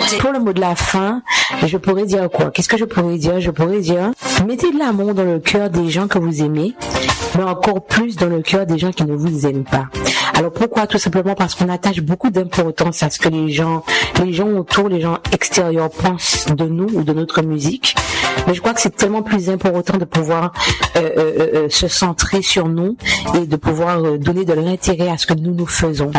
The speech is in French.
Pour le mot de la fin, je pourrais dire quoi? Qu'est-ce que je pourrais dire? Je pourrais dire, mettez de l'amour dans le cœur des gens que vous aimez, mais encore plus dans le cœur des gens qui ne vous aiment pas. Alors pourquoi? Tout simplement parce qu'on attache beaucoup d'importance à ce que les gens autour, les gens extérieurs pensent de nous ou de notre musique. Mais je crois que c'est tellement plus important de pouvoir se centrer sur nous et de pouvoir donner de l'intérêt à ce que nous faisons.